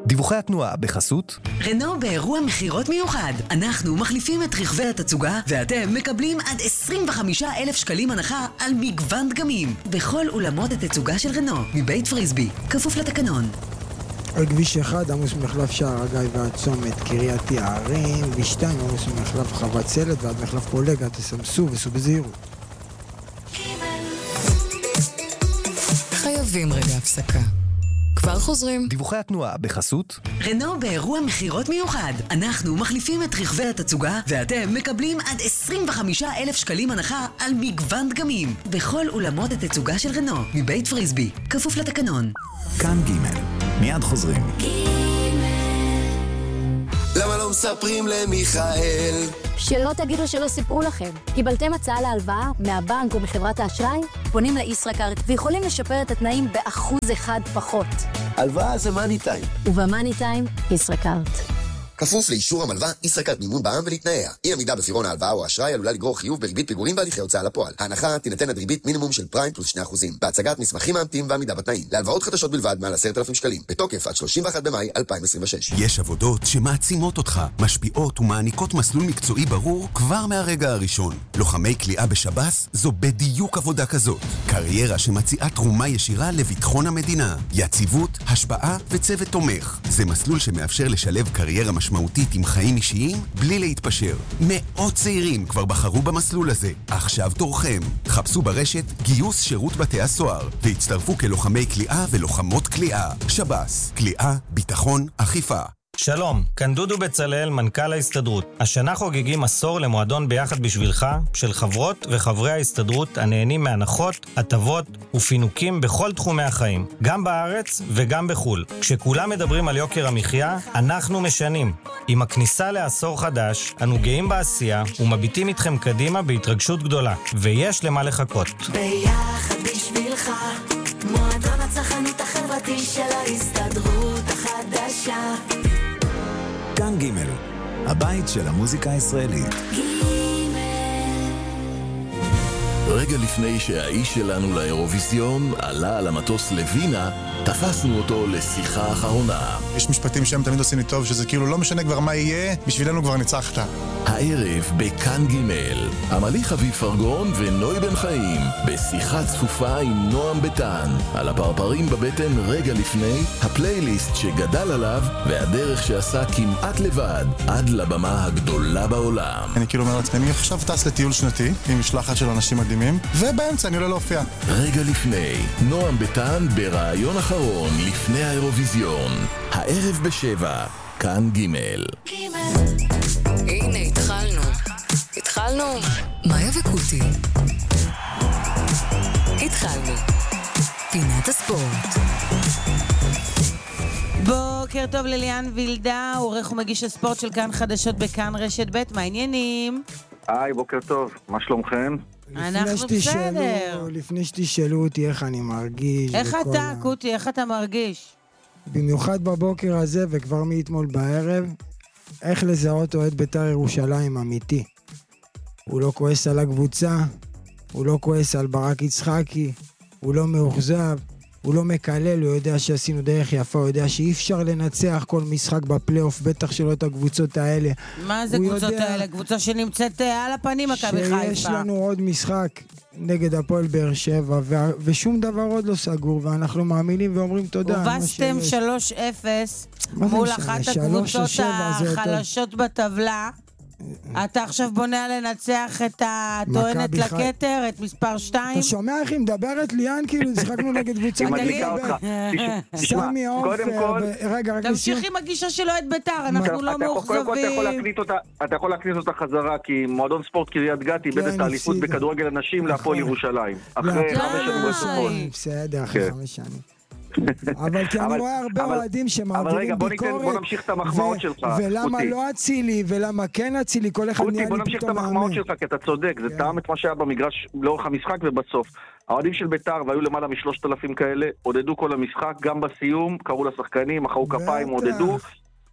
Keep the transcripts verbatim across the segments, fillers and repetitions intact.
דיווחי התנועה בחסות רנו באירוע מחירות מיוחד. אנחנו מחליפים את רכבי התצוגה ואתם מקבלים עד עשרים וחמישה אלף שקלים הנחה על מגוון דגמים בכל אולמות התצוגה של רנו מבית פריסבי, כפוף לתקנון. על כביש אחד עמוס מחלף שער הגיא ועד צומת קריית יערים, כביש שתיים עמוס מחלף חוות סלת ועד מחלף פולגה, תסמסו וסעו בזהירות. חייבים רגע הפסקה. כבר חוזרים. דיווחי התנועה בחסות רנו באירוע מחירות מיוחד. אנחנו מחליפים את רכבי התצוגה ואתם מקבלים עד עשרים וחמישה אלף שקלים הנחה על מגוון דגמים בכל אולמות התצוגה של רנו מבית פריסבי, כפוף לתקנון. כאן ג' מיד חוזרים. למה לא מספרים למיכאל? שלא תגידו שלא סיפרו לכם. קיבלתם הצעה להלוואה מהבנק או מחברת האשראי? פונים לישראכרט ויכולים לשפר את התנאים באחוז אחד פחות. הלוואה זה מאני טיים. ובמאני טיים, ישראכרט. כפוף לאישור המלווה, ישראכרט מימון בע"מ ולתנאיה. אי עמידה בפירעון ההלוואה או האשראי עלולה לגרור חיוב בריבית פיגורים והליכי הוצאה לפועל. ההנחה תינתן עד ריבית מינימום של פריים פלוס שני אחוזים. בהצגת מסמכים מאמתים ועמידה בתנאים. להלוואות חדשות בלבד מעל עשרת אלפים שקלים. בתוקף עד שלושים ואחד במאי אלפיים עשרים ושש. יש עבודות שמעצימות אותך, משפיעות ומעניקות מסלול מקצועי ברור כבר מהרגע הראשון. לוחמי כליאה בשב"ס זו בדיוק עבודה כזאת. קריירה שמציעה תרומה ישירה לביטחון המדינה. יציבות, השפעה וצוות תומך. זה מסלול שמאפשר לשלב קריירה משמעותית עם חיים אישיים בלי להתפשר. מאות צעירים כבר בחרו במסלול הזה. עכשיו תורכם. חפשו ברשת גיוס שירות בתי הסוהר והצטרפו כלוחמי כליאה ולוחמות כליאה. שב"ס, כליאה, ביטחון, אכיפה. שלום, כאן דודו בצלאל, מנכ"ל ההסתדרות. השנה חוגגים עשור למועדון ביחד בשבילך, של חברות וחברי ההסתדרות הנהנים מהנחות, הטבות ופינוקים בכל תחומי החיים, גם בארץ וגם בחול. כשכולם מדברים על יוקר המחיה, אנחנו משנים. עם הכניסה לעשור חדש, אנו גאים בעשייה ומביטים איתכם קדימה בהתרגשות גדולה, ויש למה לחכות. ביחד בשבילך, מועדון הצרכנות החברתי של ההסתדרות החדשה. כאן ג' הבית של המוזיקה הישראלית. רגע לפני שהאיש שלנו לאירוויזיון עלה על המטוס לווינה, תפסנו אותו לשיחה אחרונה. יש משפטים שהם תמיד עושים לי טוב, שזה כאילו לא משנה כבר מה יהיה, בשבילנו כבר ניצחת. הערב בכאן ג' עמלי חביב פרגון ונוי בן חיים בשיחה צפופה עם נועם ביטן על הפרפרים בבטן רגע לפני, הפלייליסט שגדל עליו והדרך שעשה כמעט לבד עד לבמה הגדולה בעולם. אני כאילו אומר לעצמי, אני עכשיו טס לטיול שנתי עם משלחת של אנשים מדהימים, ובאמצע אני עולה להופיע. רגע לפני, נועם ביטן ברעיון אחרון לפני האירוויזיון, הערב בשבע, כאן ג'. הנה, התחלנו. התחלנו. מאיה וקוטי. התחלנו. פינת הספורט. בוקר טוב לליאן וילדה, עורך ומגיש הספורט של כאן חדשות בכאן רשת ב', מה העניינים? היי, בוקר טוב, מה שלומכם? אנחנו בסדר. לפני שתשאלו אותי איך אני מרגיש. איך אתה, קוטי, איך אתה מרגיש? במיוחד בבוקר הזה וכבר מאתמול בערב, איך לזהות אוהד בית"ר ירושלים אמיתי. הוא לא כועס על הקבוצה, הוא לא כועס על ברק יצחקי, הוא לא מאוכזב, הוא לא מקלל, הוא יודע שעשינו דרך יפה, הוא יודע שאי אפשר לנצח כל משחק בפלייאוף, בטח שלא את הקבוצות האלה. מה זה קבוצות האלה? קבוצה שנמצאת על הפנים, מכבי חיפה. שיש לנו עוד משחק נגד הפועל באר שבע, ו- ושום דבר עוד לא סגור, ואנחנו מאמינים ואומרים תודה. הובסתם שלוש אפס מול אחת הקבוצות החלשות בטבלה. אתה עכשיו בונה לנצח את הטוענת לכתר, את מספר שתיים. אתה שומע איך היא מדברת ליאן, כאילו שחקנו נגד קבוצה. היא מדליקה אותך. סמי עופר. רגע, רק תמשיך עם הגישה שלו את בית"ר, אנחנו לא מאוכזבים. קודם כל אתה יכול להכניס אותה חזרה, כי מועדון ספורט קריית גת איבד את האליפות בכדורגל הנשים להפועל ירושלים. אחרי חמש שנים רצופות. בסדר, אחרי חמש שנים. אבל כי אני רואה הרבה אוהדים שמעבירים ביקורת. בוא נמשיך את המחמאות שלך. ולמה לא אצילי, ולמה כן אצילי, כל אחד נהיה לי פתאום מאמן. בוא נמשיך את המחמאות שלך, כי אתה צודק, זה טעם את מה שהיה במגרש לאורך המשחק ובסוף. האוהדים של בית"ר, והיו למעלה משלושת אלפים כאלה, עודדו כל המשחק, גם בסיום, קראו לשחקנים, מחאו כפיים, עודדו.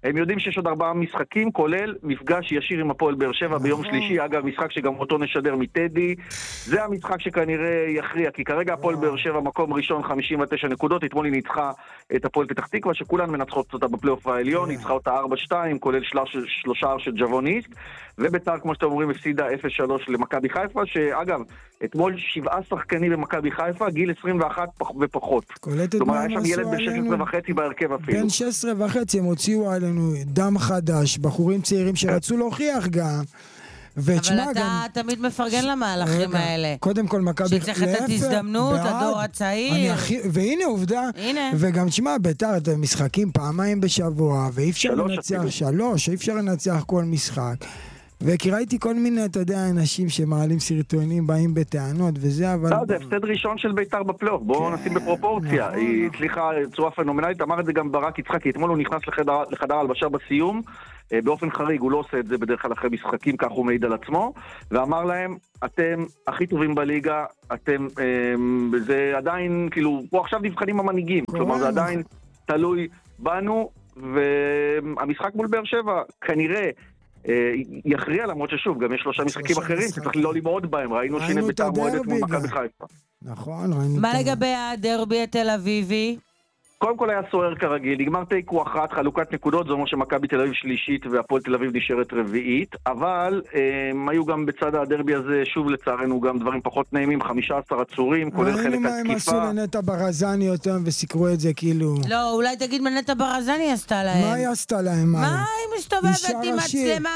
הם יודעים שיש עוד ארבעה משחקים, כולל מפגש ישיר עם הפועל באר שבע ביום שלישי, אגב, משחק שגם אותו נשדר מטדי. זה המשחק שכנראה יכריע, כי כרגע הפועל באר שבע מקום ראשון חמישים ותשע נקודות, אתמול היא ניצחה את הפועל פתח תקווה, שכולן מנצחות אותה בפלייאוף העליון, ניצחה אותה ארבע שתיים, כולל שלושה של ג'בוניסט, וביתר, כמו שאתם אומרים, הפסידה אפס שלוש למכבי חיפה, שאגב, אתמול שבעה שחקנים במכבי חיפה, גיל עשרים ואחת ופחות. כלומר, היה שם ילד ב-שש עשרה וחצי בהרכב אפילו. בן שש עשרה וחצי הם הוציאו עלינו דם חדש, בחורים צעירים שרצו להוכיח גם. אבל אתה תמיד מפרגן למהלכים האלה. קודם כל מכבי שצריך לתת הזדמנות, הדור הצעיר. והנה עובדה, וגם תשמע, ביתר, אתם משחקים פעמיים בשבוע, ואי אפשר לנצח שלוש, אי אפשר לנצח כל משחק. וכי ראיתי כל מיני, אתה יודע, אנשים שמעלים סרטונים, באים בטענות וזה, אבל... לא, זה הפסד ראשון של ביתר בפלייאוף, בואו נשים בפרופורציה. היא הצליחה צורה פנומנלית, אמר את זה גם ברק יצחקי, אתמול הוא נכנס לחדר הלבשה בסיום, באופן חריג, הוא לא עושה את זה בדרך כלל אחרי משחקים, כך הוא מעיד על עצמו, ואמר להם, אתם הכי טובים בליגה, אתם, זה עדיין, כאילו, פה עכשיו נבחנים המנהיגים, כלומר זה עדיין תלוי בנו, והמשחק מול באר שבע, כנראה, יכריע, למרות ששוב, גם יש שלושה משחקים אחרים שצריך לא למעוד בהם, ראינו שהנה ביתר מועדת מול מכבי חיפה. נכון, ראינו. מה לגבי הדרבי התל אביבי? קודם כל היה סוער כרגיל, נגמר תיקו אחת, חלוקת נקודות, זה אומר שמכבי תל אביב שלישית והפועל תל אביב נשארת רביעית, אבל הם היו גם בצד הדרבי הזה, שוב לצערנו, גם דברים פחות נעימים, חמישה עשר עצורים, כולל חלק התקיפה. ראינו מה הם עשו לנטע ברזני יותר וסיקרו את זה כאילו... לא, אולי תגיד מה נטע ברזני עשתה להם. מה היא עשתה להם? מה היא מסתובבת עם מצלמה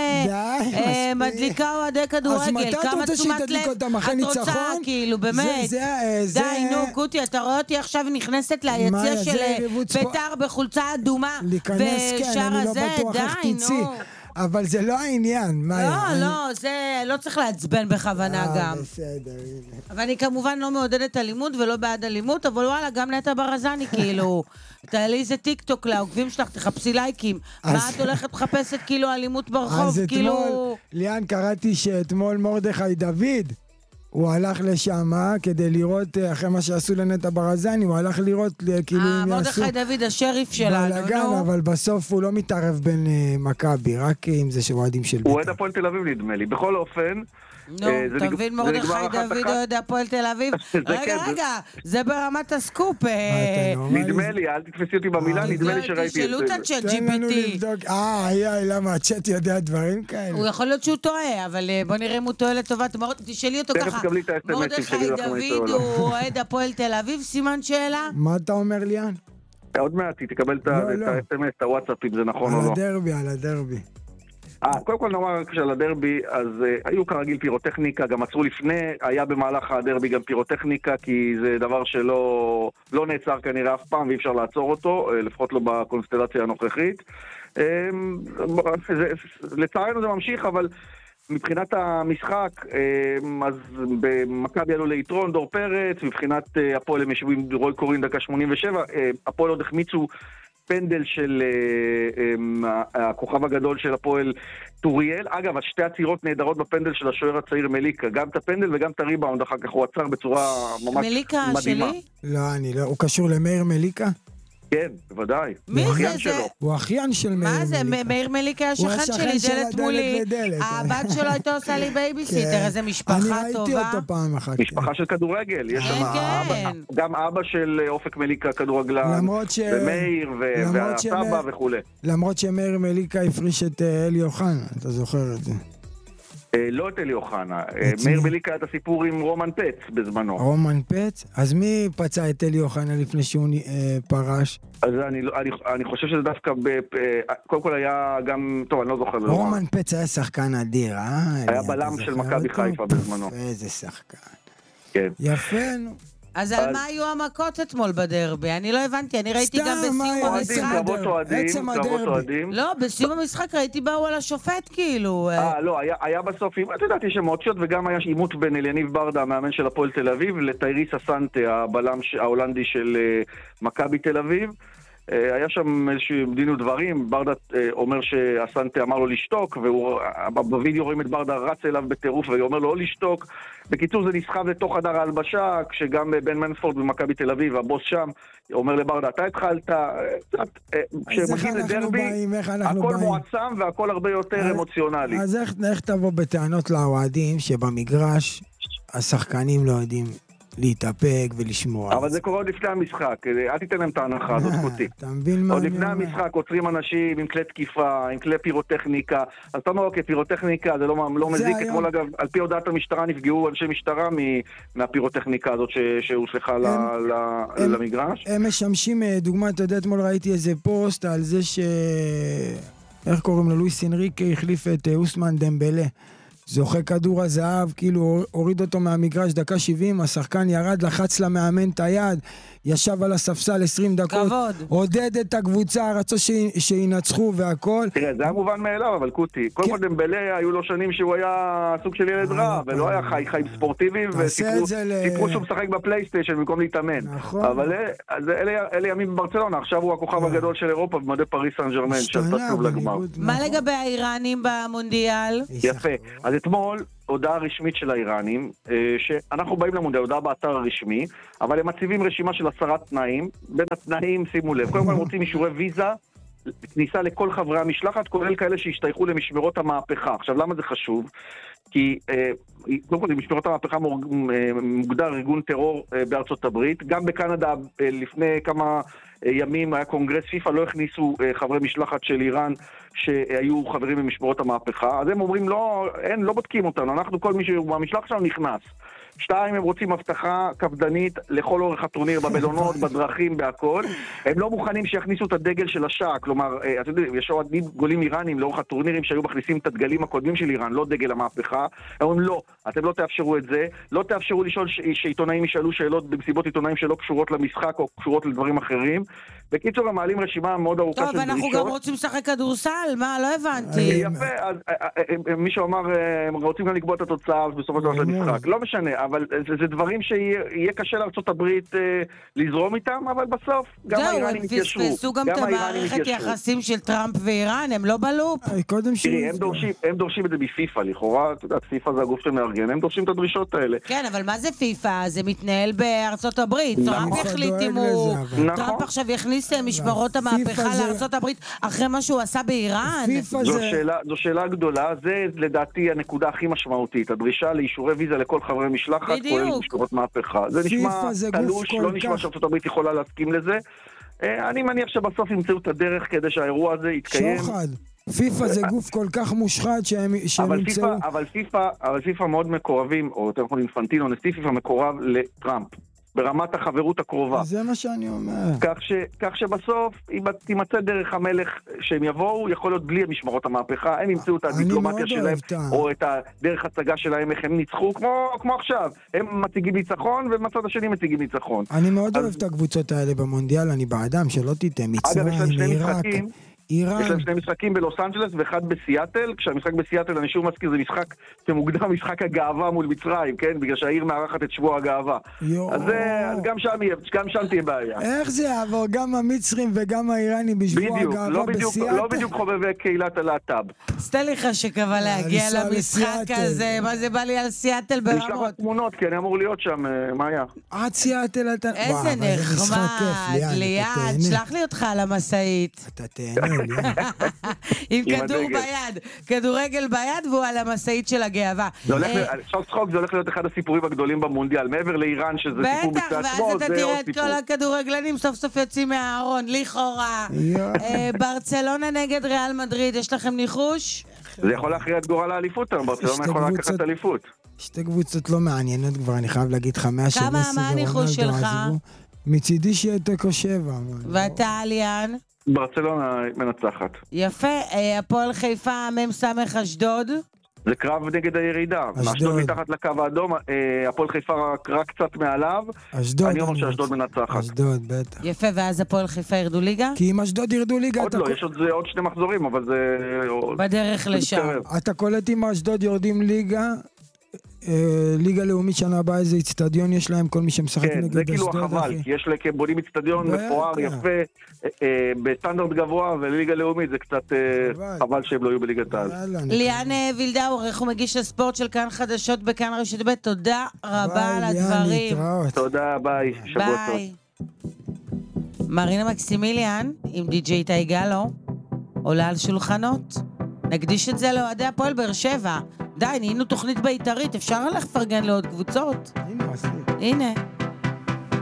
ומדליקה אוהדי כדורגל? כמה תשומת לב את רוצה, כאילו, באמת. די, נו, קוטי, אתה רואה אותי עכשיו נכנסת ליציע של ביתר בחולצה אדומה ושאר הזה, די, נו. אבל זה לא העניין. לא, לא, זה לא צריך להצבן בכוונה גם. אבל אני כמובן לא מעודדת אלימות ולא בעד אלימות, אבל וואלה, גם נטע ברזני, כאילו, תעלי איזה טיק טוק לעוקבים שלך, תחפשי לייקים. מה את הולכת מחפשת כאילו אלימות ברחוב, כאילו... אז אתמול, ליאן, קראתי שאתמול מרדכי דוד, הוא הלך לשם כדי לראות, אחרי מה שעשו לנטע ברזני, הוא הלך לראות כאילו אם יעשו... מרדכי דוד, השריף שלנו, נו. אבל בסוף הוא לא מתערב בין מכבי, רק אם זה שאוהדים של ביתר. הוא אוהד הפועל תל אביב נדמה לי, בכל אופן... נו, תבין מרדכי דוד אוהד הפועל תל אביב. רגע, רגע, זה ברמת הסקופ. נדמה לי, אל תתפסי אותי במילה, נדמה לי שראיתי את זה. תשאלו את הצ'אט ג'י פי טי. אה, למה הצ'אט יודע דברים כאלה? הוא יכול להיות שהוא טועה, אבל בוא נראה אם הוא טועה לטובת. תשאלי אותו ככה, מרדכי דוד הוא אוהד הפועל תל אביב, סימן שאלה? מה אתה אומר ליאן? עוד מעט, תקבל את ה-אס אם אס, את הוואטסאפ, אם זה נכון או לא. על הדרבי, על הדרבי. אה, קודם כל נאמר של הדרבי, אז uh, היו כרגיל פירוטכניקה, גם עצרו לפני, היה במהלך הדרבי גם פירוטכניקה, כי זה דבר שלא לא נעצר כנראה אף פעם, ואי אפשר לעצור אותו, uh, לפחות לא בקונסטלציה הנוכחית. Um, זה, לצערנו זה ממשיך, אבל מבחינת המשחק, um, אז במכבי עלו ליתרון, דור פרץ, מבחינת uh, הפועל הם ישבו עם רוי קורין דקה שמונים ושבע, uh, הפועל עוד החמיצו, פנדל של uh, um, הכוכב הגדול של הפועל טוריאל. אגב, שתי עצירות נהדרות בפנדל של השוער הצעיר מליקה. גם את הפנדל וגם את הריבאונד, אחר כך הוא עצר בצורה ממש מליקה מדהימה. שלי? לא, אני לא. הוא קשור למאיר מליקה? כן, בוודאי. מי זה זה? הוא אחיין של מאיר מליקה. מה זה? מאיר מליקה השכן שלי, דלת מולי. הבת שלו הייתה עושה לי בייביסיטר, איזה משפחה טובה. אני ראיתי אותו פעם אחת. משפחה של כדורגל. יש שם גם אבא של אופק מליקה כדורגלן, ומאיר והסבא וכו'. למרות שמאיר מליקה הפריש את אלי אוחנה, אתה זוכר את זה. לא את אלי אוחנה, מאיר מליקה היה את הסיפור עם רומן פץ בזמנו. רומן פץ? אז מי פצע את אלי אוחנה לפני שהוא פרש? אז אני חושב שזה דווקא, קודם כל היה גם, טוב, אני לא זוכר. רומן פץ היה שחקן אדיר, אה? היה בלם של מכבי חיפה בזמנו. איזה שחקן. כן. יפה, נו. אז על מה היו המכות אתמול בדרבי? אני לא הבנתי, אני ראיתי גם בסיום המשחק. קרבות אוהדים, קרבות אוהדים. לא, בסיום המשחק ראיתי באו על השופט כאילו. אה, לא, היה בסוף, אתה יודעת, יש אמוציות, וגם היה עימות בין אליניב ברדה, המאמן של הפועל תל אביב, לטייריס אסנטה, הבלם ההולנדי של מכבי תל אביב. היה שם איזשהו מדיניות דברים, ברדה אומר שהסנטה אמר לו לשתוק, ובווידאו רואים את ברדה רץ אליו בטירוף ואומר לו לא לשתוק. בקיצור זה נסחב לתוך חדר ההלבשה, כשגם בן מנספורד במכבי תל אביב, הבוס שם, אומר לברדה, אתה התחלת, כשמגיעים לדרבי, הכל מועצם והכל הרבה יותר אמוציונלי. אז איך תבוא בטענות לאוהדים שבמגרש השחקנים לא יודעים להתאפק ולשמוע. אבל זה קורה עוד לפני המשחק, אל תיתן להם את ההנחה הזאת קוטי. אתה מבין מה? עוד לפני המשחק עוצרים אנשים עם כלי תקיפה, עם כלי פירוטכניקה, אז אתה אומר, אוקיי, פירוטכניקה זה לא מזיק, אתמול אגב, על פי הודעת המשטרה נפגעו אנשי משטרה מהפירוטכניקה הזאת שהושלכה למגרש. הם משמשים, דוגמה, אתה יודע, אתמול ראיתי איזה פוסט על זה ש... איך קוראים לו? לואיס אנריקה החליף את אוסמן דמבלה. זוכה כדור הזהב, כאילו הוריד אותו מהמגרש דקה שבעים, השחקן ירד, לחץ למאמן את היד, ישב על הספסל עשרים דקות, כבוד. עודד את הקבוצה, רצו ש... שינצחו והכל. תראה, זה היה מובן מאליו, אבל קוטי, קודם כל דמבלה היו לו שנים שהוא היה סוג של ילד רע, ולא היה חי חיים ספורטיביים, וסיפרו שהוא משחק בפלייסטיישן במקום להתאמן. אבל אלה ימים בברצלונה, עכשיו הוא הכוכב הגדול של אירופה, במדי פריס סן ז'רמן, שעשה טוב לגמר. מה לגבי האיראנים במונדיאל? יפה. אז אתמול הודעה רשמית של האיראנים, שאנחנו באים למונדיאל, הודעה באתר הרשמי, אבל הם מציבים רשימה של עשרת תנאים, בין התנאים, שימו לב, קודם כל הם רוצים אישורי ויזה, כניסה לכל חברי המשלחת, כולל כאלה שהשתייכו למשמרות המהפכה. עכשיו, למה זה חשוב? כי קודם כל, משמרות המהפכה מוגדר ארגון טרור בארצות הברית, גם בקנדה לפני כמה ימים היה קונגרס פיפה, לא הכניסו חברי משלחת של איראן שהיו חברים במשמרות המהפכה, אז הם אומרים לא, אין, לא בודקים אותנו, אנחנו כל מי שהמשלחת שלנו נכנס. שתיים, הם רוצים הבטחה קפדנית לכל אורך הטורניר, במלונות, בדרכים, בהכל. הם לא מוכנים שיכניסו את הדגל של השעה, כלומר, אתה יודע, יש עוד גולים איראנים לאורך הטורנירים שהיו מכניסים את הדגלים הקודמים של איראן, לא דגל המהפכה. הם אומרים, לא, אתם לא תאפשרו את זה, לא תאפשרו לשאול שעיתונאים ישאלו שאלות במסיבות עיתונאים שלא קשורות למשחק או קשורות לדברים אחרים. בקיצור, הם מעלים רשימה מאוד ארוכה של דרישות. דרישות. טוב, אנחנו גם רוצים לשחק כדורסל, מה? לא הבנתי. יפה, אז מישהו אמר, הם רוצים גם לקבוע את התוצאה בסופו של דבר של המשחק. לא משנה, אבל זה דברים שיהיה קשה לארצות הברית לזרום איתם, אבל בסוף גם האיראנים יתיישרו. זהו, פספסו גם את המערכת יחסים של טראמפ ואיראן, הם לא בלופ. תראי, הם דורשים את זה בפיפה, לכאורה, אתה יודע, פיפה זה הגוף שמארגן, הם דורשים את הדרישות האלה. כן, אבל מה זה פיפה? זה מתנהל בארצות הברית. טראמפ החליט אם הוא... טראמפ עכשיו יכניס משמרות המהפכה לארצות הברית אחרי מה שהוא עשה באיראן. זו שאלה גדולה, זה לדעתי הנקודה הכי משמעותית, הדרישה לאישורי ויזה לכל חברי משלחת, כולל משמרות מהפכה. זה נשמע תלוש, לא נשמע שארצות הברית יכולה להסכים לזה. אני מניח שבסוף ימצאו את הדרך כדי שהאירוע הזה יתקיים. שוחד. פיפה זה גוף כל כך מושחת שהם ימצאו... אבל פיפה מאוד מקורבים, או יותר נכון אינפנטינו, נשיא פיפה מקורב לטראמפ. ברמת החברות הקרובה. זה מה שאני אומר. כך, ש, כך שבסוף, אם תימצא דרך המלך שהם יבואו, יכול להיות בלי משמרות המהפכה, הם ימצאו את הדיפלומטיה שלהם, או את הדרך הצגה שלהם, איך הם ניצחו, כמו, כמו עכשיו. הם מציגים ניצחון, ומצד השני מציגים ניצחון. אני מאוד אז... אוהב את הקבוצות האלה במונדיאל, אני בעדם, שלא תיתן מצרים, עיראק. איראן. יש להם שני משחקים בלוס אנג'לס ואחד בסיאטל, כשהמשחק בסיאטל אני שוב מזכיר, זה משחק שמוגדר משחק הגאווה מול מצרים, כן? בגלל שהעיר מארחת את שבוע הגאווה. אז, אז גם שם יהיה, גם שם תהיה בעיה. איך זה יעבור? גם המצרים וגם האיראנים בשבוע הגאווה לא בסיאטל? לא בדיוק חובבי קהילת הלהט"ב. סתם לך שקבע להגיע למשחק הזה, מה זה בא לי על סיאטל ברמות? יש לך תמונות, כי אני אמור להיות שם, מה היה? עד סיאטל אתה... איזה נחמד, ליד, שלח לי אותך על המשאית. אתה תהנה. עם כדור ביד, כדורגל ביד והוא על המשאית של הגאווה. עכשיו צחוק, זה הולך להיות אחד הסיפורים הגדולים במונדיאל, מעבר לאיראן שזה סיפור בטח, ואז אתה תראה את כל הכדורגלנים סוף סוף יוצאים מהארון, לכאורה. ברצלונה נגד ריאל מדריד, יש לכם ניחוש? זה יכול להכריע את גורל האליפות, ברצלונה יכולה לקחת אליפות. שתי קבוצות לא מעניינות כבר, אני חייב להגיד לך, מאה כמה, מה הניחוש שלך? מצידי שיהיה תיקו שבע. ואתה אליאן? ברצלונה מנצחת. יפה, הפועל חיפה, מם סמך אשדוד? זה קרב נגד הירידה. אשדוד מתחת לקו האדום, הפועל חיפה רק קצת מעליו. אשדוד. אני אומר שאשדוד מנצחת. אשדוד, בטח. יפה, ואז הפועל חיפה ירדו ליגה? כי אם אשדוד ירדו ליגה... עוד לא, יש עוד שני מחזורים, אבל זה... בדרך לשם. אתה קולט אם אשדוד יורדים ליגה, ליגה לאומית שנה הבאה איזה אצטדיון יש להם, כל מי שמשחק כן, נגד זה כאילו אשדוד, החבל, אחי. כי יש להם בונים אצטדיון מפואר, יפה, אה, אה, בסטנדרט גבוה, וליגה לאומית זה קצת אה, חבל שהם לא יהיו בליגת העל. ליאן אה, וילדאו, עורך ומגיש הספורט של כאן חדשות בכאן רשת ב', תודה רבה על ביי, ליאן, הדברים. להתראות. תודה, ביי, שבוע טוב. ביי. מרינה מקסימיליאן עם די-ג'יי טי גלו עולה על שולחנות. נקדיש את זה לאוהדי הפועל באר שבע. די, נהיינו תוכנית בית"רית, אפשר לך לפרגן לעוד קבוצות? הנה, עשית. הנה.